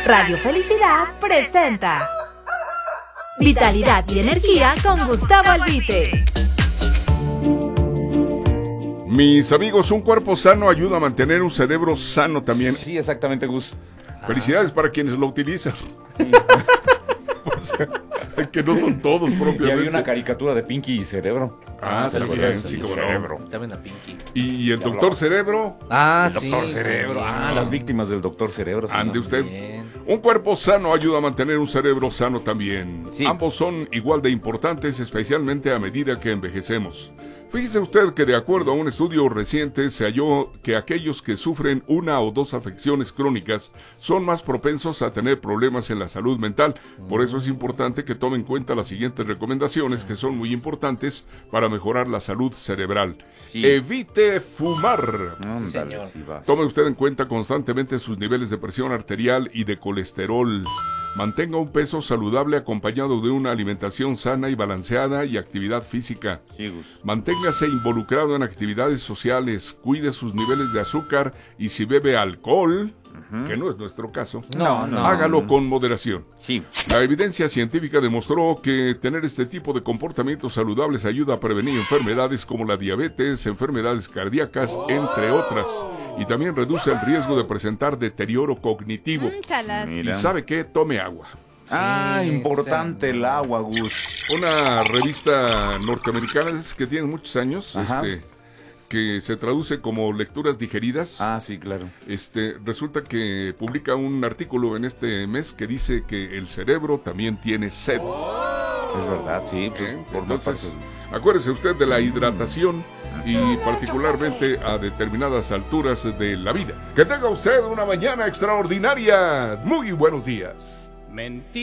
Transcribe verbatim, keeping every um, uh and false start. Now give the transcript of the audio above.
Radio Felicidad presenta Vitalidad y Energía con Gustavo Albite. Mis amigos, un cuerpo sano ayuda a mantener un cerebro sano también. Sí, exactamente, Gus. Felicidades ah. para quienes lo utilizan. Sí. O sea, que no son todos propiamente. Y había una caricatura de Pinky y Cerebro. Ah, ah felicidades, sí, como Cerebro. También a Pinky. ¿Y el doctor Cerebro? Ah, el sí. Doctor Cerebro. Ah, las víctimas del Doctor Cerebro. Sí, Ande ¿no? usted. Bien. Un cuerpo sano ayuda a mantener un cerebro sano también. Sí. Ambos son igual de importantes, especialmente a medida que envejecemos. Fíjese usted que de acuerdo a un estudio reciente se halló que aquellos que sufren una o dos afecciones crónicas son más propensos a tener problemas en la salud mental. Por eso es importante que tome en cuenta las siguientes recomendaciones que son muy importantes para mejorar la salud cerebral. Sí. Evite fumar. Ándale, Sí, señor. sí vas. Tome usted en cuenta constantemente sus niveles de presión arterial y de colesterol. Mantenga un peso saludable acompañado de una alimentación sana y balanceada y actividad física. Sí, Gus. Manténgase involucrado en actividades sociales, cuide sus niveles de azúcar y si bebe alcohol, uh-huh. que no es nuestro caso, No, no. hágalo con moderación. Sí. La evidencia científica demostró que tener este tipo de comportamientos saludables ayuda a prevenir enfermedades como la diabetes, enfermedades cardíacas, entre otras. Y también reduce el riesgo de presentar deterioro cognitivo. Mm, chalas. ¿Y sabe qué? Tome agua. Ah, Sí, importante sí. el agua, Gus. Una revista norteamericana que tiene muchos años, Ajá. este, que se traduce como Lecturas Digeridas. Ah, sí, claro. Este, resulta que publica un artículo en este mes que dice que el cerebro también tiene sed. Es verdad, sí. Pues, ¿Eh? por Entonces, acuérdese usted de la hidratación y particularmente a determinadas alturas de la vida. Que tenga usted una mañana extraordinaria. Muy buenos días. Mentira.